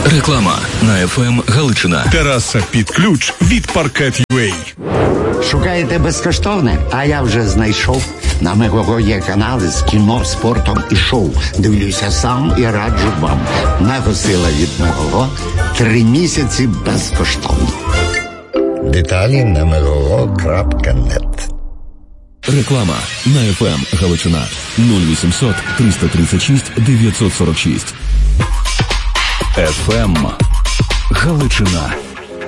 Реклама на ФМ Галичина. Тераса під ключ від Parket.ua. Шукаєте безкоштовне? А я вже знайшов. На Мегого є канали з кіно, спортом і шоу. Дивлюся сам і раджу вам. Мегосила від Мегого. 3 місяці безкоштовно. Деталі на megogo.net. Реклама на ФМ Галичина. 0800 336 946. ФМ Галичина.